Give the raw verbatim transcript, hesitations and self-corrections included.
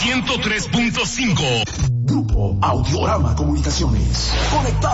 ciento tres punto cinco. Grupo Audiorama Comunicaciones. Conectado.